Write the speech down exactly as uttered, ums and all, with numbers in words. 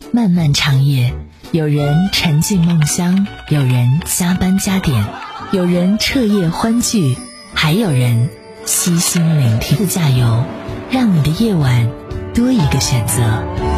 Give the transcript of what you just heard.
漫漫长夜，有人沉浸梦乡，有人加班加点，有人彻夜欢聚，还有人悉心聆听。自驾游，让你的夜晚多一个选择。